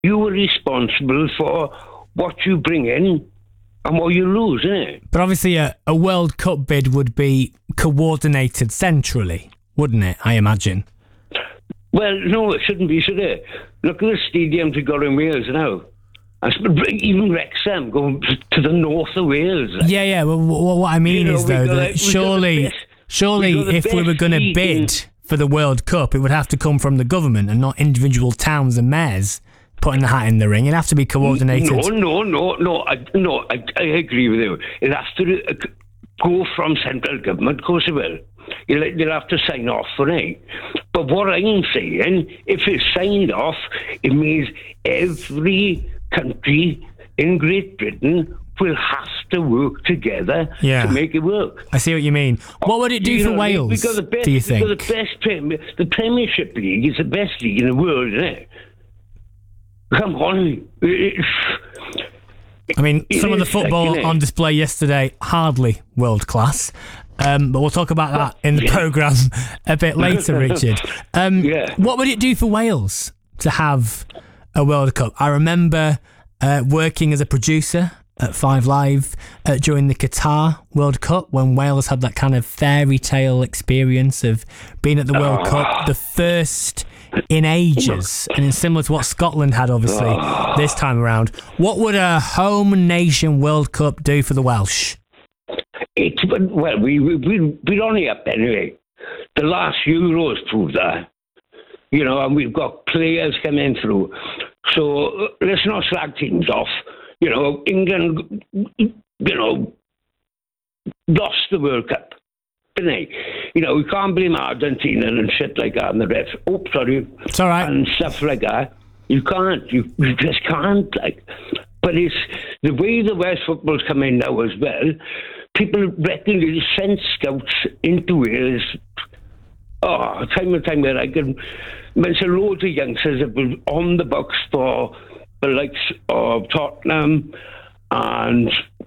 you are responsible for what you bring in and what you lose, isn't it? But obviously a World Cup bid would be coordinated centrally, wouldn't it, I imagine? Well, no, it shouldn't be, should it? Look at the stadiums we've got in Wales now. Even Wrexham going to the north of Wales. Yeah. Well, what I mean is, though, that surely if we were going to bid for the World Cup, it would have to come from the government and not individual towns and mayors putting the hat in the ring. It'd have to be coordinated. No. I agree with you. It has to go from central government, of course it will. You'll have to sign off for it. But what I'm saying, if it's signed off, it means every country in Great Britain will have to work together to make it work. I see what you mean. What would it do for Wales, do you think? The Premiership League is the best league in the world, isn't it? Come on. I mean, some of the football on display yesterday, hardly world class. But we'll talk about that in the programme a bit later, Richard. What would it do for Wales to have a World Cup? I remember working as a producer at 5 Live during the Qatar World Cup, when Wales had that kind of fairy tale experience of being at the World Cup, the first in ages, and it's similar to what Scotland had, obviously, this time around. What would a home nation World Cup do for the Welsh? We're only up anyway. The last Euros proved that, and we've got players coming through. So let's not slag teams off. England, lost the World Cup, didn't they? We can't blame Argentina and shit like that and the ref. Oh, sorry. It's all right. And stuff like that. You can't. You just can't. But it's the way the Welsh football's coming now as well. People reckon they send scouts into Wales. Time and time again. There's a load of youngsters that were on the books for the likes of Tottenham and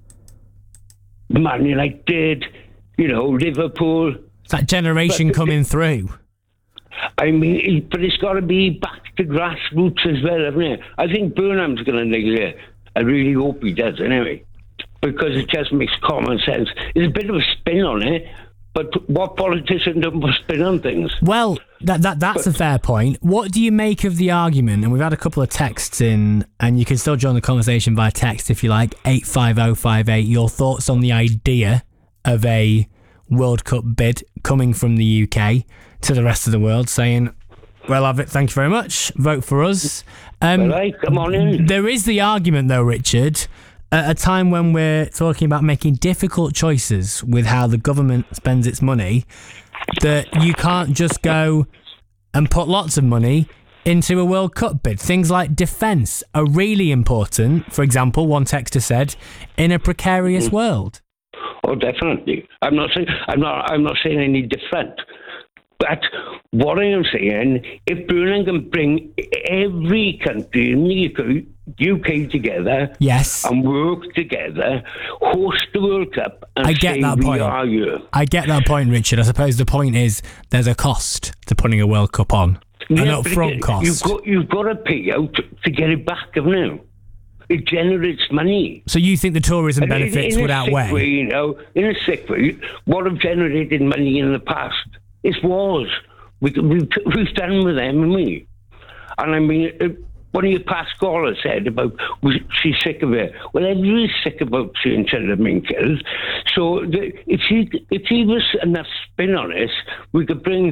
Man United, Liverpool. It's that generation coming through. I mean, but it's got to be back to grassroots as well, hasn't it? I think Burnham's going to nail it. I really hope he does, anyway, because it just makes common sense. There's a bit of a spin on it, but what politician don't put spin on things? Well, that's a fair point. What do you make of the argument? And we've had a couple of texts in, and you can still join the conversation by text if you like, 85058. Your thoughts on the idea of a World Cup bid coming from the UK to the rest of the world, saying, well, have it, thank you very much, vote for us. Come on in. There is the argument, though, Richard, at a time when we're talking about making difficult choices with how the government spends its money, that you can't just go and put lots of money into a World Cup bid. Things like defence are really important. For example, one texter said, in a precarious world. Oh, definitely. I'm not saying any different. But what I am saying, if Burnham can bring every country in the UK together, and work together, host the World Cup, and I get that point. I get that point, Richard. I suppose the point is there's a cost to putting a World Cup on, an upfront cost. You've got to pay out to get it back, haven't you? It generates money. So you think the tourism benefits would outweigh? In a sick way, what have generated money in the past? It's wars. We've done with them, haven't we? And I mean, one of your past callers said about she's sick of it. Well, everybody's sick about seeing children being killed. So if she was enough spin on it, we could bring